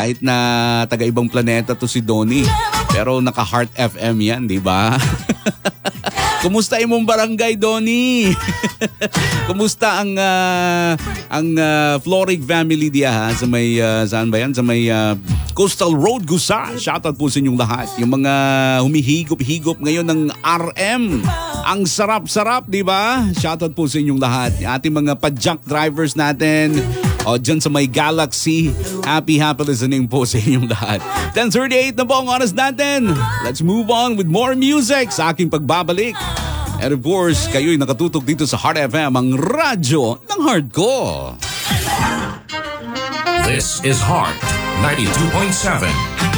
Kahit na taga-ibang planeta to si Donnie. Pero naka-Heart FM yan, di ba? Kumusta imong barangay, Donnie? Kumusta ang Floric family diya ha? Sa may, saan ba yan? Sa may Coastal Road, Gusa. Shoutout po sa inyong lahat. Yung mga humihigop-higop ngayon ng RM. Ang sarap-sarap, di ba? Shoutout po sa inyong lahat. Ating mga pa-junk drivers natin. O dyan sa may Galaxy. Happy listening po sa inyong lahat. 10:38 na po ang oras natin. Let's move on with more music sa aking pagbabalik. And of course, kayo'y nakatutok dito sa Heart FM, ang radyo ng heart ko. This is Heart 92.7.